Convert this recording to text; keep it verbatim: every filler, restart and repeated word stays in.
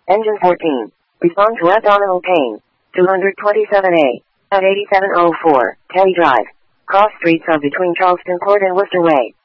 Engine fourteen. Respond to abdominal pain. two twenty-seven A. At eighty-seven oh four, Terry Drive. Cross streets are between Charleston Court and Worcester Way.